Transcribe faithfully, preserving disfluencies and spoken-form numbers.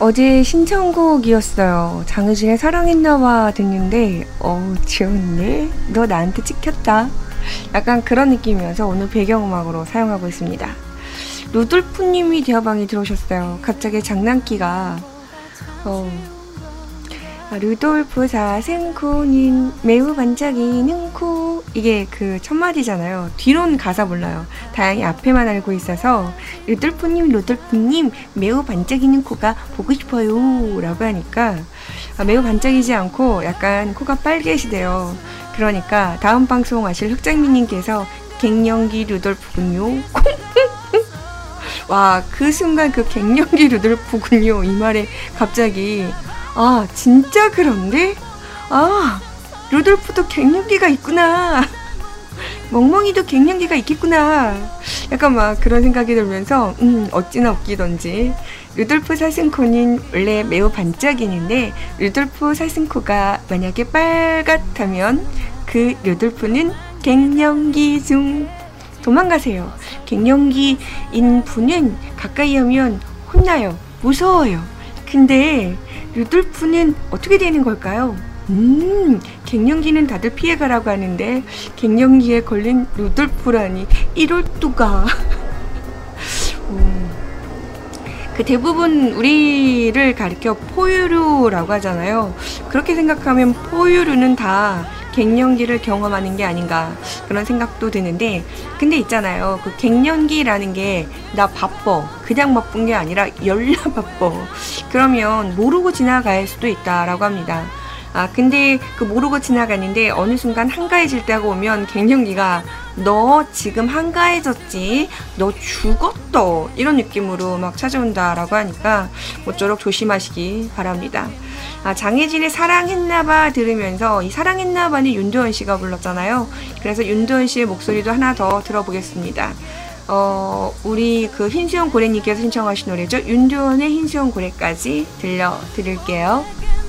어제 신청곡이었어요. 장우진의 사랑했나봐 듣는데 어 좋네. 너 나한테 찍혔다. 약간 그런 느낌이어서 오늘 배경음악으로 사용하고 있습니다. 루돌프님이 대화방에 들어오셨어요. 갑자기 장난기가 어 루돌프 사슴코는 매우 반짝이는 코. 이게 그 첫마디잖아요. 뒤로는 가사 몰라요. 다행히 앞에만 알고 있어서 루돌프님 루돌프님 매우 반짝이는 코가 보고 싶어요 라고 하니까 아, 매우 반짝이지 않고 약간 코가 빨개지대요. 그러니까 다음 방송 하실 흑장미님께서 갱년기 루돌프군요. 와, 그 순간 그 갱년기 루돌프군요 이 말에 갑자기 아 진짜 그런데? 아 루돌프도 갱년기가 있구나. 멍멍이도 갱년기가 있겠구나. 약간 막 그런 생각이 들면서 음 어찌나 웃기던지. 루돌프 사슴코는 원래 매우 반짝이는데 루돌프 사슴코가 만약에 빨갛다면 그 루돌프는 갱년기 중. 도망가세요. 갱년기인 분은 가까이 하면 혼나요. 무서워요. 근데 루돌프는 어떻게 되는 걸까요? 음, 갱년기는 다들 피해가라고 하는데 갱년기에 걸린 루돌프라니 이럴 뚜가. 음, 그 대부분 우리를 가리켜 포유류라고 하잖아요. 그렇게 생각하면 포유류는 다 갱년기를 경험하는 게 아닌가 그런 생각도 드는데, 근데 있잖아요. 그 갱년기라는 게 나 바빠 그냥 바쁜 게 아니라 열나 바빠 그러면 모르고 지나갈 수도 있다라고 합니다. 아 근데 그 모르고 지나가는데 어느 순간 한가해질 때가 오면 갱년기가 너 지금 한가해졌지 너 죽었어 이런 느낌으로 막 찾아온다라고 하니까 모쪼록 조심하시기 바랍니다. 아, 장혜진의 사랑했나봐 들으면서 이 사랑했나봐는 윤도현 씨가 불렀잖아요. 그래서 윤도현 씨의 목소리도 하나 더 들어보겠습니다. 어, 우리 그 흰수염 고래님께서 신청하신 노래죠. 윤도현의 흰수염 고래까지 들려드릴게요.